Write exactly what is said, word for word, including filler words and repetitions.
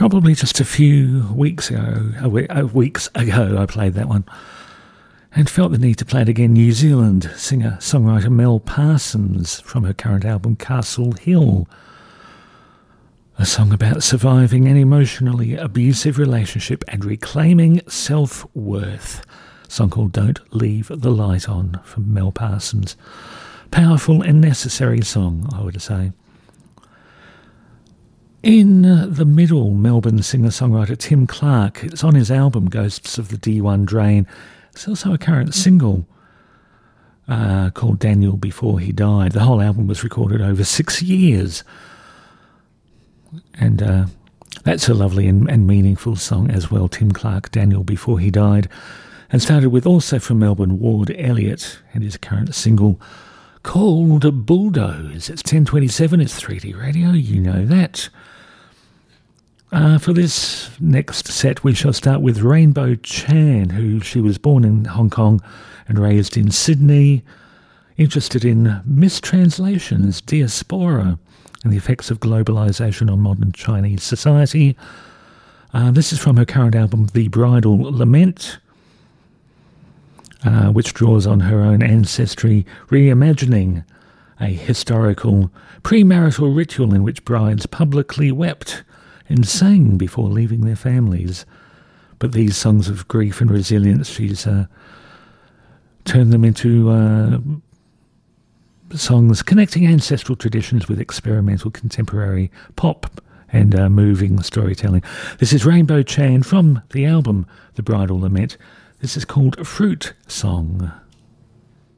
Probably just a few weeks ago, a week, uh, weeks ago, I played that one and felt the need to play it again. New Zealand singer-songwriter Mel Parsons from her current album Castle Hill. A song about surviving an emotionally abusive relationship and reclaiming self-worth. A song called Don't Leave the Light On from Mel Parsons. Powerful and necessary song, I would say. In the middle, Melbourne singer-songwriter Tim Clark. It's on his album Ghosts of the D one Drain. It's also a current single uh, called Daniel Before He Died. The whole album was recorded over six years. And uh, that's a lovely and, and meaningful song as well. Tim Clark, Daniel Before He Died. And started with, also from Melbourne, Ward Elliott and his current single called Bulldoze. It's ten twenty-seven, it's three D radio, you know that. Uh, for this next set, we shall start with Rainbow Chan, who she was born in Hong Kong and raised in Sydney, interested in mistranslations, diaspora, and the effects of globalisation on modern Chinese society. Uh, this is from her current album, The Bridal Lament, uh, which draws on her own ancestry, reimagining a historical premarital ritual in which brides publicly wept and sang before leaving their families. But these songs of grief and resilience, she's uh, turned them into uh, songs connecting ancestral traditions with experimental contemporary pop and uh, moving storytelling. This is Rainbow Chan from the album The Bridal Lament. This is called Fruit Song.